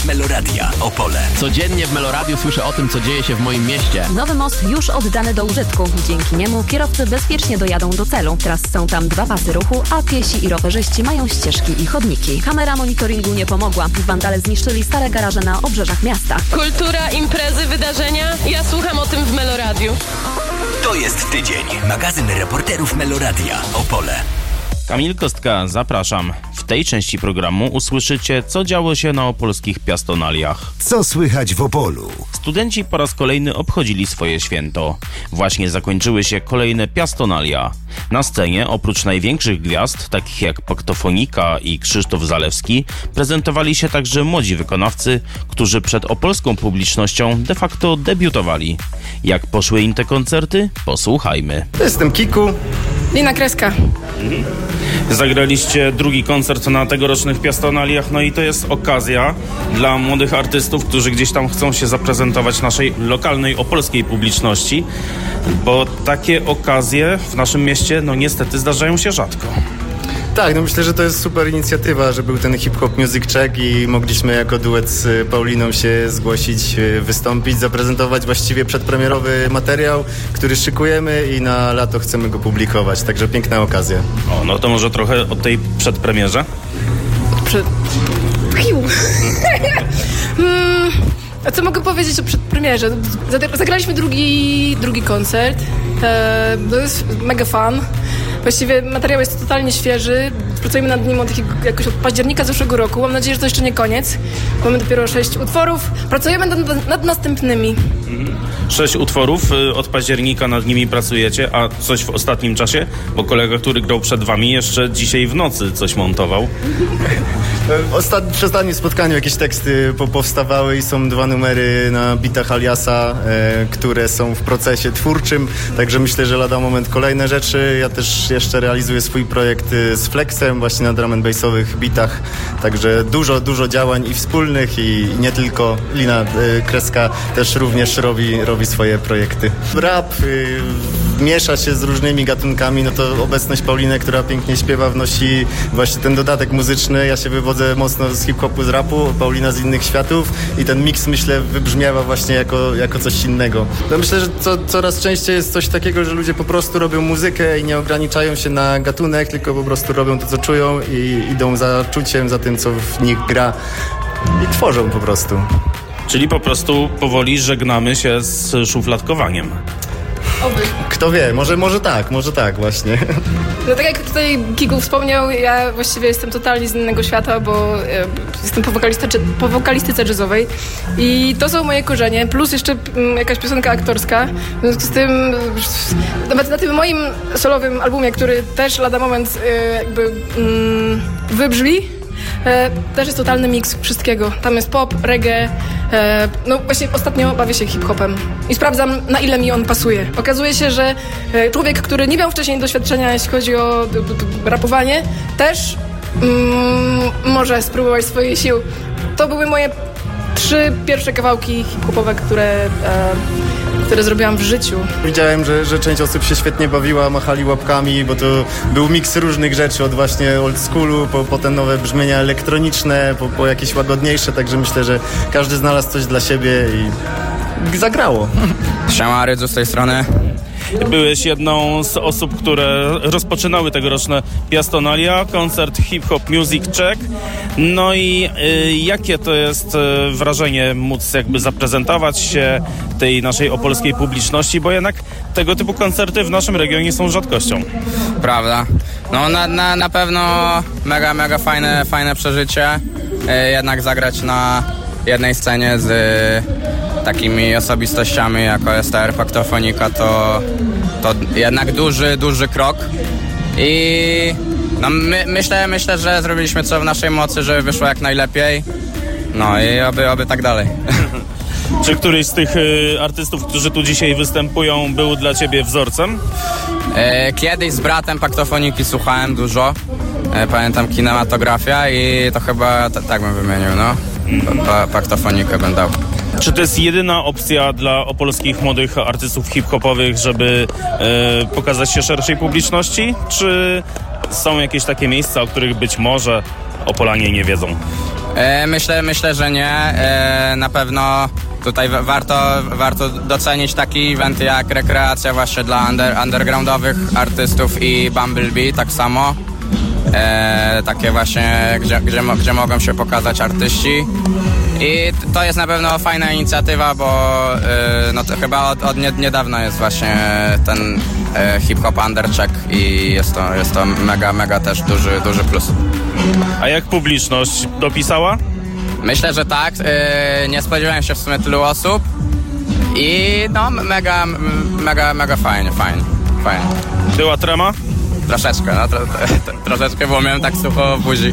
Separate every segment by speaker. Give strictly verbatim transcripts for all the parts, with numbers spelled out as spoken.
Speaker 1: Meloradia Opole.
Speaker 2: Codziennie w Meloradiu słyszę o tym, co dzieje się w moim mieście.
Speaker 3: Nowy most już oddany do użytku. Dzięki niemu kierowcy bezpiecznie dojadą do celu. Teraz są tam dwa pasy ruchu, a piesi i rowerzyści mają ścieżki i chodniki. Kamera monitoringu nie pomogła. Wandale zniszczyli stare garaże na obrzeżach miasta.
Speaker 4: Kultura, imprezy, wydarzenia. Ja słucham o tym w Meloradiu.
Speaker 1: To jest tydzień. Magazyn reporterów Meloradia Opole.
Speaker 5: Kamil Kostka, zapraszam. W tej części programu usłyszycie, co działo się na opolskich piastonaliach.
Speaker 6: Co słychać w Opolu?
Speaker 5: Studenci po raz kolejny obchodzili swoje święto. Właśnie zakończyły się kolejne piastonalia. Na scenie, oprócz największych gwiazd, takich jak Paktofonika i Krzysztof Zalewski, prezentowali się także młodzi wykonawcy, którzy przed opolską publicznością de facto debiutowali. Jak poszły im te koncerty? Posłuchajmy.
Speaker 7: Jestem Kiku.
Speaker 4: Lina Kreska.
Speaker 5: Zagraliście drugi koncert na tegorocznych piastonaliach, no i to jest okazja dla młodych artystów, którzy gdzieś tam chcą się zaprezentować naszej lokalnej opolskiej publiczności, bo takie okazje w naszym mieście, no niestety zdarzają się rzadko.
Speaker 7: Tak, no myślę, że to jest super inicjatywa, że był ten hip-hop music check i mogliśmy jako duet z Pauliną się zgłosić, wystąpić, zaprezentować właściwie przedpremierowy materiał, który szykujemy i na lato chcemy go publikować, także piękna okazja.
Speaker 5: O, no to może trochę o tej przedpremierze?
Speaker 4: Przed... hmm, a co mogę powiedzieć o przedpremierze? Zagraliśmy drugi, drugi koncert. E, to jest mega fan. Właściwie materiał jest totalnie świeży. Pracujemy nad nim od takiego, jakoś od października zeszłego roku. Mam nadzieję, że to jeszcze nie koniec. Mamy dopiero sześć utworów. Pracujemy nad, nad następnymi.
Speaker 5: Sześć utworów, od października nad nimi pracujecie, a coś w ostatnim czasie? Bo kolega, który grał przed wami, jeszcze dzisiaj w nocy coś montował.
Speaker 7: Ostat... Przy ostatnim spotkaniu jakieś teksty po- powstawały i są dwa numery na bitach Aliasa, e, które są w procesie twórczym, także myślę, że lada moment kolejne rzeczy. Ja też jeszcze realizuję swój projekt z Flexem właśnie na drum and bassowych bitach, także dużo, dużo działań i wspólnych i nie tylko. Lina e, Kreska też również robi, robi swoje projekty. Rap y, miesza się z różnymi gatunkami, no to obecność Pauliny, która pięknie śpiewa, wnosi właśnie ten dodatek muzyczny. Ja się wywodzę mocno z hip-hopu, z rapu, Paulina z innych światów i ten miks, myślę, wybrzmiewa właśnie jako, jako coś innego. No myślę, że co, coraz częściej jest coś takiego, że ludzie po prostu robią muzykę i nie ograniczają się na gatunek, tylko po prostu robią to, co czują i idą za czuciem, za tym, co w nich gra i tworzą po prostu.
Speaker 5: Czyli po prostu powoli żegnamy się z szufladkowaniem.
Speaker 4: Oby.
Speaker 7: Kto wie, może, może tak, może tak właśnie.
Speaker 4: No tak jak tutaj Kiku wspomniał, ja właściwie jestem totalnie z innego świata, bo e, jestem po, wokalistyce, po wokalistyce jazzowej i to są moje korzenie, plus jeszcze m, jakaś piosenka aktorska. W związku z tym nawet na tym moim solowym albumie, który też lada moment e, jakby mm, wybrzmi, E, też jest totalny miks wszystkiego. Tam jest pop, reggae. E, no właśnie ostatnio bawię się hip-hopem i sprawdzam, na ile mi on pasuje. Okazuje się, że e, człowiek, który nie miał wcześniej doświadczenia, jeśli chodzi o d, d, d, rapowanie, też mm, może spróbować swoich sił. To były moje trzy pierwsze kawałki hip-hopowe, które, e, które zrobiłam w życiu.
Speaker 7: Widziałem, że, że część osób się świetnie bawiła, machali łapkami, bo to był miks różnych rzeczy, od właśnie old schoolu, po, po te nowe brzmienia elektroniczne, po, po jakieś łagodniejsze, także myślę, że każdy znalazł coś dla siebie i zagrało.
Speaker 8: Siema, Rydzu z tej strony.
Speaker 5: Byłeś jedną z osób, które rozpoczynały tegoroczne piastonalia, koncert Hip Hop Music Check. No i y, jakie to jest y, wrażenie móc jakby zaprezentować się tej naszej opolskiej publiczności, bo jednak tego typu koncerty w naszym regionie są rzadkością.
Speaker 8: Prawda. No na, na, na pewno mega, mega fajne, fajne przeżycie. Y, jednak zagrać na jednej scenie z y, takimi osobistościami jako S T R, Paktofonika to, to jednak duży, duży krok. I no, my, myślę, myślę, że zrobiliśmy co w naszej mocy, żeby wyszło jak najlepiej. No i oby, oby tak dalej.
Speaker 5: Czy któryś z tych y, artystów, którzy tu dzisiaj występują, był dla ciebie wzorcem?
Speaker 8: E, kiedyś z bratem Paktofoniki słuchałem dużo. E, pamiętam Kinematografia i to chyba t- tak bym wymienił, no. Pa, Paktofonikę bym dał.
Speaker 5: Czy to jest jedyna opcja dla opolskich młodych artystów hip-hopowych, żeby e, pokazać się szerszej publiczności? Czy są jakieś takie miejsca, o których być może Opolanie nie wiedzą?
Speaker 8: E, myślę, myślę, że nie. E, na pewno tutaj wa- warto, warto docenić taki event jak rekreacja właśnie dla under, undergroundowych artystów i Bumblebee tak samo. E, takie właśnie, gdzie, gdzie, gdzie mogą się pokazać artyści. I to jest na pewno fajna inicjatywa, bo e, no to chyba od, od niedawna jest właśnie ten e, hip-hop undercheck i jest to, jest to mega, mega też duży, duży plus.
Speaker 5: A jak publiczność dopisała?
Speaker 8: Myślę, że tak. E, nie spodziewałem się w sumie tylu osób i no mega, mega, mega fajnie, fajnie, fajnie.
Speaker 5: Była trema?
Speaker 8: Troszeczkę, no tro, tro, troszeczkę, bo miałem tak sucho w buzi.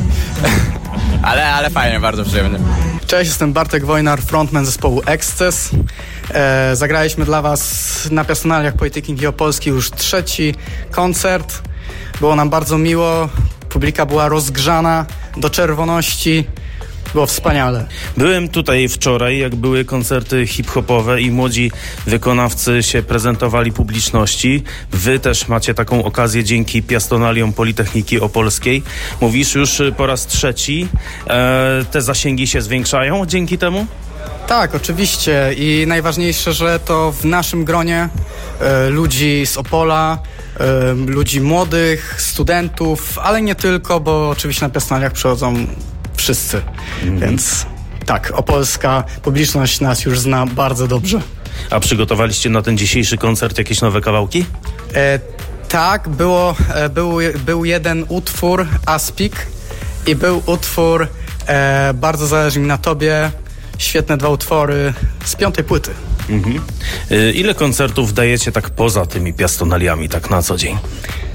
Speaker 8: ale, ale fajnie, bardzo przyjemnie.
Speaker 6: Cześć, jestem Bartek Wojnar, frontman zespołu Excess. E, zagraliśmy dla was na Piastonaliach Politechniki Opolskiej już trzeci koncert. Było nam bardzo miło, publika była rozgrzana do czerwoności. Było wspaniale.
Speaker 5: Byłem tutaj wczoraj, jak były koncerty hip-hopowe i młodzi wykonawcy się prezentowali publiczności. Wy też macie taką okazję dzięki Piastonaliom Politechniki Opolskiej. Mówisz już po raz trzeci. E, te zasięgi się zwiększają dzięki temu?
Speaker 6: Tak, oczywiście i najważniejsze, że to w naszym gronie e, ludzi z Opola, e, ludzi młodych, studentów, ale nie tylko, bo oczywiście na Piastonaliach przychodzą wszyscy, mm. więc tak, opolska publiczność nas już zna bardzo dobrze.
Speaker 5: A przygotowaliście na ten dzisiejszy koncert jakieś nowe kawałki?
Speaker 6: E, tak, było, e, był, był jeden utwór, Aspik, i był utwór e, Bardzo zależy mi na tobie, świetne dwa utwory z piątej płyty.
Speaker 5: Mhm. E, ile koncertów dajecie tak poza tymi Piastonaliami, tak na co dzień?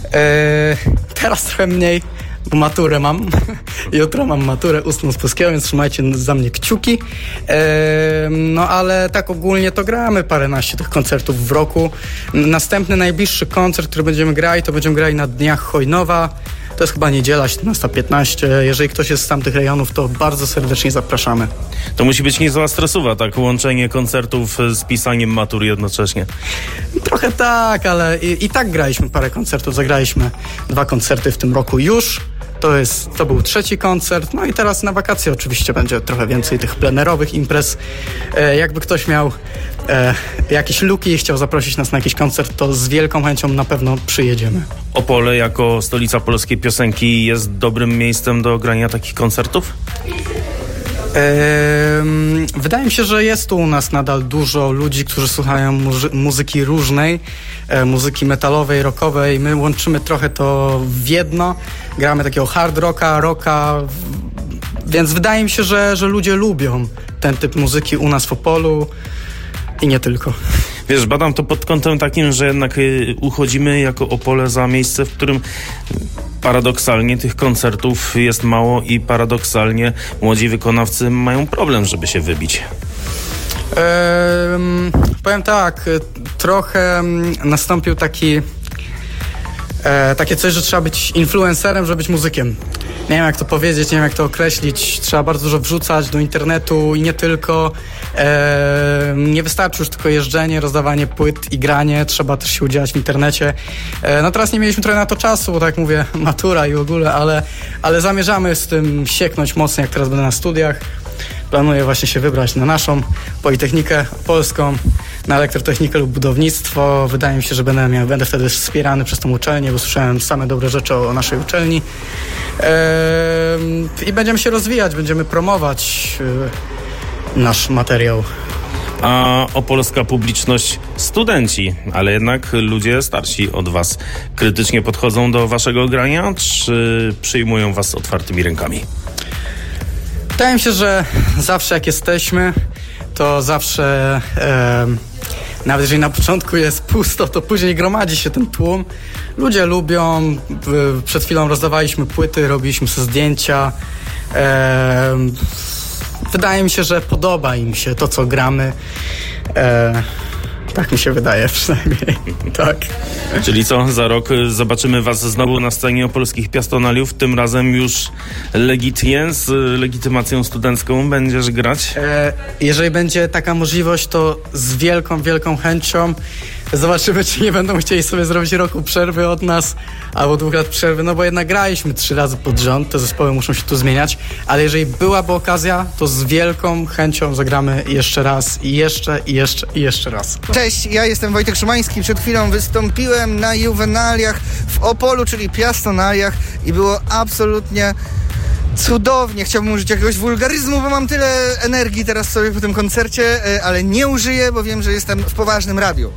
Speaker 6: E, teraz trochę mniej, bo maturę mam. Jutro mam maturę ustną z polskiego, więc trzymajcie za mnie kciuki. E, no ale tak ogólnie to gramy paręnaście tych koncertów w roku. Następny, najbliższy koncert, który będziemy grali, to będziemy grali na Dniach Hojnowa. To jest chyba niedziela, siedemnasta piętnaście. Jeżeli ktoś jest z tamtych rejonów, to bardzo serdecznie zapraszamy.
Speaker 5: To musi być niezła stresowa, tak? Łączenie koncertów z pisaniem matur jednocześnie.
Speaker 6: Trochę tak, ale i, i tak graliśmy parę koncertów. Zagraliśmy dwa koncerty w tym roku już. To, jest, to był trzeci koncert. No i teraz na wakacje oczywiście będzie trochę więcej tych plenerowych imprez. E, jakby ktoś miał e, jakieś luki i chciał zaprosić nas na jakiś koncert, to z wielką chęcią na pewno przyjedziemy.
Speaker 5: Opole jako stolica polskiej piosenki jest dobrym miejscem do grania takich koncertów?
Speaker 6: Ehm, wydaje mi się, że jest tu u nas nadal dużo ludzi, którzy słuchają muzy- muzyki różnej, e, muzyki metalowej, rockowej. My łączymy trochę to w jedno. Gramy takiego hard rocka, rocka, w, więc wydaje mi się, że, że ludzie lubią ten typ muzyki u nas w Opolu i nie tylko.
Speaker 5: Wiesz, badam to pod kątem takim, że jednak y, uchodzimy jako Opole za miejsce, w którym paradoksalnie tych koncertów jest mało i paradoksalnie młodzi wykonawcy mają problem, żeby się wybić.
Speaker 6: Ehm, powiem tak, trochę nastąpił taki e, takie coś, że trzeba być influencerem, żeby być muzykiem. Nie wiem jak to powiedzieć, nie wiem jak to określić. Trzeba bardzo dużo wrzucać do internetu i nie tylko. E, nie wystarczy już tylko jeżdżenie, rozdawanie płyt i granie. Trzeba też się udzielać w internecie. E, no teraz nie mieliśmy trochę na to czasu, bo tak jak mówię, matura i w ogóle, ale, ale zamierzamy z tym sieknąć mocno, jak teraz będę na studiach. Planuję właśnie się wybrać na naszą Politechnikę Polską, na elektrotechnikę lub budownictwo. Wydaje mi się, że będę, miał, będę wtedy wspierany przez tą uczelnię, bo słyszałem same dobre rzeczy o naszej uczelni. Eee, I będziemy się rozwijać, będziemy promować e, nasz materiał.
Speaker 5: A opolska publiczność, studenci, ale jednak ludzie starsi od was, krytycznie podchodzą do waszego grania, czy przyjmują was otwartymi rękami?
Speaker 6: Wydaje mi się, że zawsze jak jesteśmy, to zawsze, e, nawet jeżeli na początku jest pusto, to później gromadzi się ten tłum. Ludzie lubią, e, przed chwilą rozdawaliśmy płyty, robiliśmy sobie zdjęcia. E, wydaje mi się, że podoba im się to, co gramy. E, tak mi się wydaje przynajmniej, tak.
Speaker 5: Czyli co, za rok zobaczymy was znowu na scenie opolskich Piastonaliów, tym razem już legitnie, z legitymacją studencką będziesz grać?
Speaker 6: E, jeżeli będzie taka możliwość, to z wielką, wielką chęcią. Zobaczymy, czy nie będą chcieli sobie zrobić roku przerwy od nas, albo dwóch lat przerwy, no bo jednak graliśmy trzy razy pod rząd, te zespoły muszą się tu zmieniać, ale jeżeli byłaby okazja, to z wielką chęcią zagramy jeszcze raz i jeszcze, i jeszcze, i jeszcze raz.
Speaker 9: Cześć, ja jestem Wojtek Szymański, przed chwilą wystąpiłem na Juwenaliach w Opolu, czyli Piastonaliach i było absolutnie cudownie. Chciałbym użyć jakiegoś wulgaryzmu, bo mam tyle energii teraz sobie po tym koncercie, ale nie użyję, bo wiem, że jestem w poważnym radiu.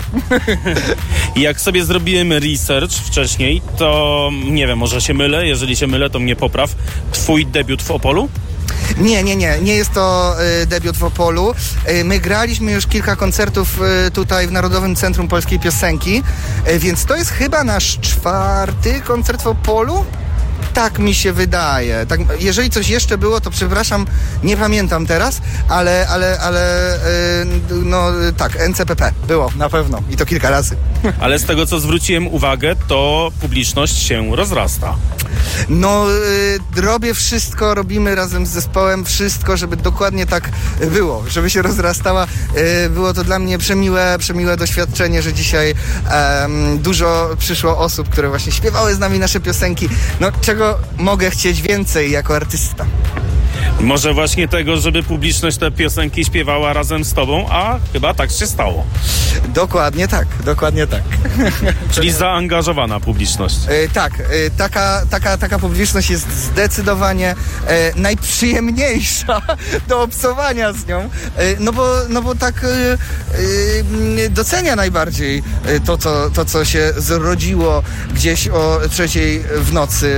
Speaker 5: Jak sobie zrobiłem research wcześniej, to nie wiem, może się mylę, jeżeli się mylę, to mnie popraw. Twój debiut w Opolu?
Speaker 9: Nie, nie, nie. Nie jest to y, debiut w Opolu. Y, my graliśmy już kilka koncertów y, tutaj w Narodowym Centrum Polskiej Piosenki, y, więc to jest chyba nasz czwarty koncert w Opolu. Tak mi się wydaje. Tak, jeżeli coś jeszcze było, to przepraszam, nie pamiętam teraz, ale, ale, ale yy, no tak, N C P P było, na pewno. I to kilka razy.
Speaker 5: Ale z tego, co zwróciłem uwagę, to publiczność się rozrasta.
Speaker 9: No, yy, robię wszystko, robimy razem z zespołem wszystko, żeby dokładnie tak było, żeby się rozrastała. Yy, było to dla mnie przemiłe, przemiłe doświadczenie, że dzisiaj yy, dużo przyszło osób, które właśnie śpiewały z nami nasze piosenki. No, czego mogę chcieć więcej jako artysta?
Speaker 5: Może właśnie tego, żeby publiczność te piosenki śpiewała razem z tobą, a chyba tak się stało.
Speaker 9: Dokładnie tak, dokładnie tak.
Speaker 5: Czyli zaangażowana publiczność.
Speaker 9: E, tak, e, taka, taka, taka publiczność jest zdecydowanie e, najprzyjemniejsza do obcowania z nią, e, no, bo, no bo tak e, e, docenia najbardziej to co, to, co się zrodziło gdzieś o trzeciej w nocy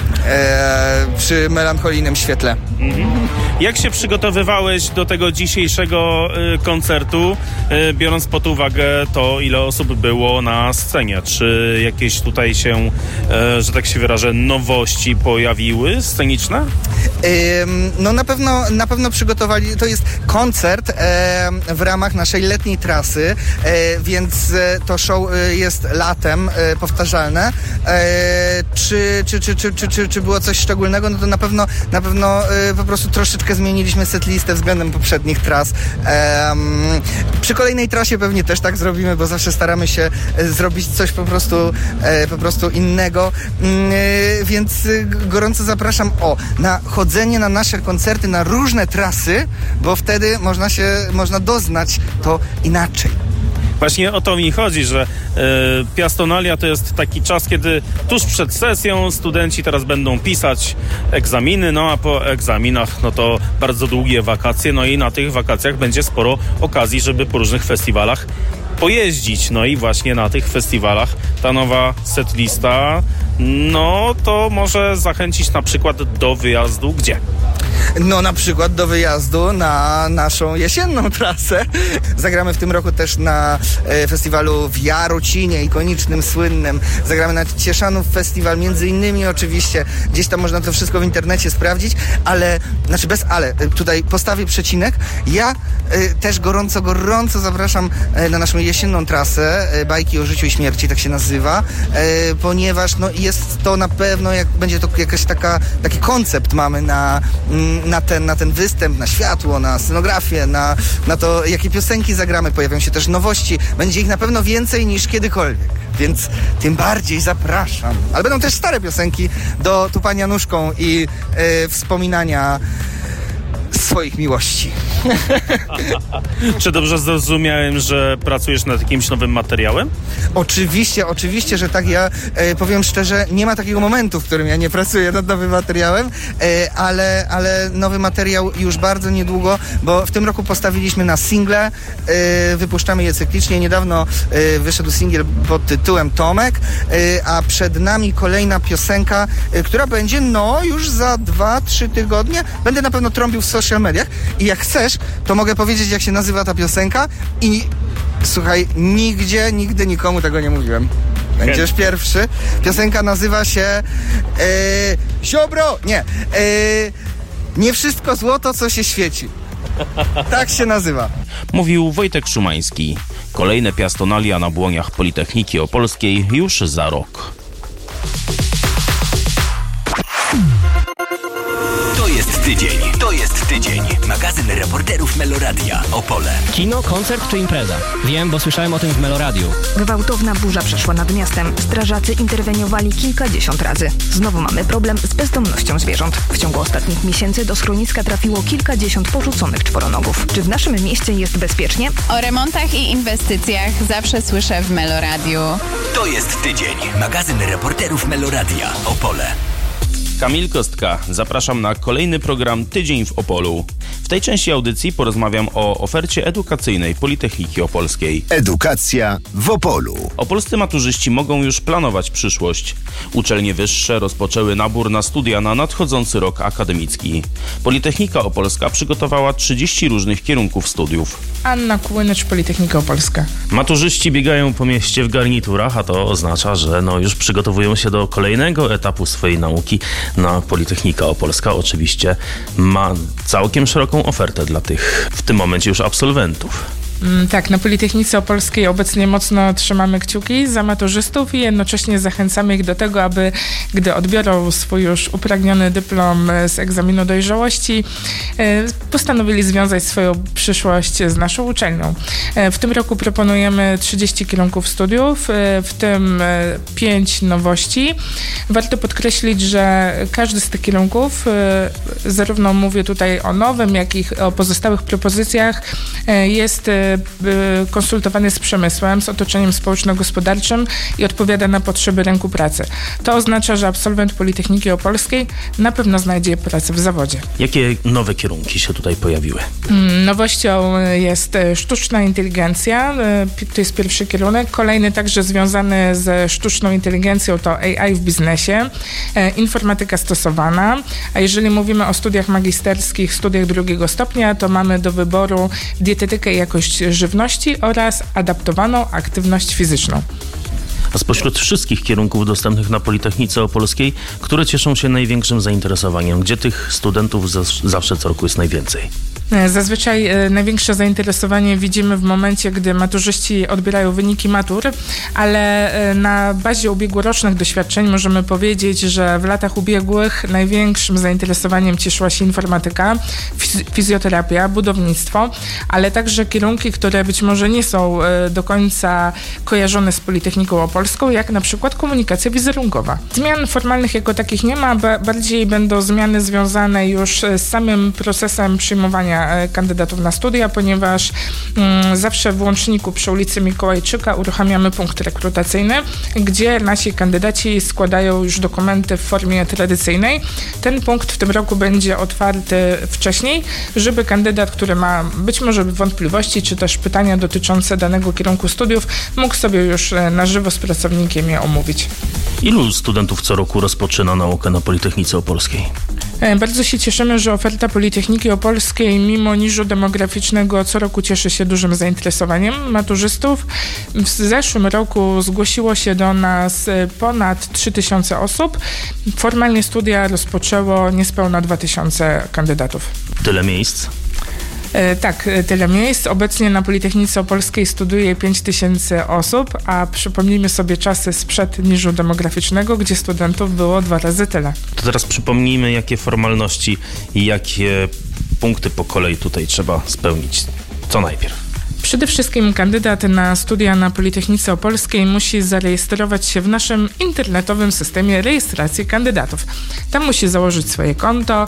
Speaker 9: e, przy melancholijnym świetle.
Speaker 5: Mhm. Jak się przygotowywałeś do tego dzisiejszego y, koncertu, y, biorąc pod uwagę to, ile osób było na scenie? Czy jakieś tutaj się, y, że tak się wyrażę, nowości pojawiły sceniczne?
Speaker 9: Ym, no na pewno, na pewno przygotowali, to jest koncert e, w ramach naszej letniej trasy, e, więc e, to show e, jest latem e, powtarzalne. E, czy, czy, czy, czy, czy, czy, czy było coś szczególnego? No to na pewno, na pewno e, po prostu troszeczkę zmieniliśmy setlistę względem poprzednich tras. E, przy kolejnej trasie pewnie też tak zrobimy, bo zawsze staramy się e, zrobić coś po prostu, e, po prostu innego. E, więc e, gorąco zapraszam o na chodzenie na nasze koncerty, na różne trasy, bo wtedy można się, można doznać to inaczej.
Speaker 5: Właśnie o to mi chodzi, że y, Piastonalia to jest taki czas, kiedy tuż przed sesją studenci teraz będą pisać egzaminy, no a po egzaminach no to bardzo długie wakacje, no i na tych wakacjach będzie sporo okazji, żeby po różnych festiwalach pojeździć. No i właśnie na tych festiwalach ta nowa setlista, no to może zachęcić na przykład do wyjazdu gdzie?
Speaker 9: No na przykład do wyjazdu na naszą jesienną trasę. Zagramy w tym roku też na e, festiwalu w Jarocinie, ikonicznym, słynnym. Zagramy na Cieszanów Festiwal, między innymi oczywiście. Gdzieś tam można to wszystko w internecie sprawdzić, ale, znaczy bez ale, tutaj postawię przecinek. Ja e, też gorąco, gorąco zapraszam e, na naszą jesienną trasę, e, Bajki o życiu i śmierci, tak się nazywa, e, ponieważ no, jest to na pewno, jak będzie to jakaś taka, taki koncept mamy na Na ten, na ten występ, na światło, na scenografię, na, na to, jakie piosenki zagramy. Pojawią się też nowości. Będzie ich na pewno więcej niż kiedykolwiek. Więc tym bardziej zapraszam. Ale będą też stare piosenki do tupania nóżką i yy, wspominania swoich miłości.
Speaker 5: Czy dobrze zrozumiałem, że pracujesz nad jakimś nowym materiałem?
Speaker 9: Oczywiście, oczywiście, że tak. Ja e, powiem szczerze, nie ma takiego momentu, w którym ja nie pracuję nad nowym materiałem, e, ale, ale nowy materiał już bardzo niedługo, bo w tym roku postawiliśmy na single, e, wypuszczamy je cyklicznie. Niedawno e, wyszedł singiel pod tytułem Tomek, e, a przed nami kolejna piosenka, e, która będzie no już za dwa, trzy tygodnie. Będę na pewno trąbił w social mediach i jak chcesz, to mogę powiedzieć, jak się nazywa ta piosenka i słuchaj, nigdzie, nigdy nikomu tego nie mówiłem. Będziesz pierwszy. Piosenka nazywa się e, Siobro! Nie. E, nie wszystko złoto, co się świeci. Tak się nazywa.
Speaker 5: Mówił Wojtek Szymański. Kolejne Piastonalia na błoniach Politechniki Opolskiej już za rok.
Speaker 1: To jest tydzień. To jest tydzień. Magazyn reporterów Meloradia. Opole.
Speaker 10: Kino, koncert czy impreza? Wiem, bo słyszałem o tym w Meloradiu.
Speaker 11: Gwałtowna burza przeszła nad miastem. Strażacy interweniowali kilkadziesiąt razy. Znowu mamy problem z bezdomnością zwierząt. W ciągu ostatnich miesięcy do schroniska trafiło kilkadziesiąt porzuconych czworonogów. Czy w naszym mieście jest bezpiecznie?
Speaker 12: O remontach i inwestycjach zawsze słyszę w Meloradiu.
Speaker 1: To jest tydzień. Magazyn reporterów Meloradia. Opole.
Speaker 5: Kamil Kostka, zapraszam na kolejny program Tydzień w Opolu. W tej części audycji porozmawiam o ofercie edukacyjnej Politechniki Opolskiej.
Speaker 13: Edukacja w Opolu.
Speaker 5: Opolscy maturzyści mogą już planować przyszłość. Uczelnie wyższe rozpoczęły nabór na studia na nadchodzący rok akademicki. Politechnika Opolska przygotowała trzydzieści różnych kierunków studiów.
Speaker 14: Anna Kłynycz, Politechnika Opolska.
Speaker 15: Maturzyści biegają po mieście w garniturach, a to oznacza, że no już przygotowują się do kolejnego etapu swojej nauki. Na Politechnika Opolska oczywiście ma całkiem szeroką ofertę dla tych w tym momencie już absolwentów.
Speaker 14: Tak, na Politechnice Opolskiej obecnie mocno trzymamy kciuki za maturzystów i jednocześnie zachęcamy ich do tego, aby gdy odbiorą swój już upragniony dyplom z egzaminu dojrzałości, postanowili związać swoją przyszłość z naszą uczelnią. W tym roku proponujemy trzydzieści kierunków studiów, w tym pięć nowości. Warto podkreślić, że każdy z tych kierunków, zarówno mówię tutaj o nowym, jak i o pozostałych propozycjach, jest konsultowany z przemysłem, z otoczeniem społeczno-gospodarczym i odpowiada na potrzeby rynku pracy. To oznacza, że absolwent Politechniki Opolskiej na pewno znajdzie pracę w zawodzie.
Speaker 15: Jakie nowe kierunki się tutaj pojawiły?
Speaker 14: Nowością jest sztuczna inteligencja, to jest pierwszy kierunek. Kolejny także związany ze sztuczną inteligencją to A I w biznesie, informatyka stosowana, a jeżeli mówimy o studiach magisterskich, studiach drugiego stopnia, to mamy do wyboru dietetykę i jakość żywności oraz adaptowaną aktywność fizyczną.
Speaker 15: A spośród wszystkich kierunków dostępnych na Politechnice Opolskiej, które cieszą się największym zainteresowaniem? Gdzie tych studentów zawsze co roku jest najwięcej?
Speaker 14: Zazwyczaj największe zainteresowanie widzimy w momencie, gdy maturzyści odbierają wyniki matur, ale na bazie ubiegłorocznych doświadczeń możemy powiedzieć, że w latach ubiegłych największym zainteresowaniem cieszyła się informatyka, fizjoterapia, budownictwo, ale także kierunki, które być może nie są do końca kojarzone z Politechniką Opolską, jak na przykład komunikacja wizerunkowa. Zmian formalnych jako takich nie ma, bardziej będą zmiany związane już z samym procesem przyjmowania kandydatów na studia, ponieważ mm, zawsze w Łączniku przy ulicy Mikołajczyka uruchamiamy punkt rekrutacyjny, gdzie nasi kandydaci składają już dokumenty w formie tradycyjnej. Ten punkt w tym roku będzie otwarty wcześniej, żeby kandydat, który ma być może wątpliwości, czy też pytania dotyczące danego kierunku studiów, mógł sobie już na żywo z pracownikiem je omówić.
Speaker 15: Ilu studentów co roku rozpoczyna naukę na Politechnice Opolskiej?
Speaker 14: Bardzo się cieszymy, że oferta Politechniki Opolskiej mimo niżu demograficznego co roku cieszy się dużym zainteresowaniem maturzystów. W zeszłym roku zgłosiło się do nas ponad trzy tysiące osób. Formalnie studia rozpoczęło niespełna dwa tysiące kandydatów.
Speaker 15: Tyle miejsc?
Speaker 14: Tak, tyle miejsc. Obecnie na Politechnice Opolskiej studiuje pięć tysięcy osób, a przypomnijmy sobie czasy sprzed niżu demograficznego, gdzie studentów było dwa razy tyle.
Speaker 15: To teraz przypomnijmy, jakie formalności i jakie punkty po kolei tutaj trzeba spełnić. Co najpierw?
Speaker 14: Przede wszystkim kandydat na studia na Politechnice Opolskiej musi zarejestrować się w naszym internetowym systemie rejestracji kandydatów. Tam musi założyć swoje konto,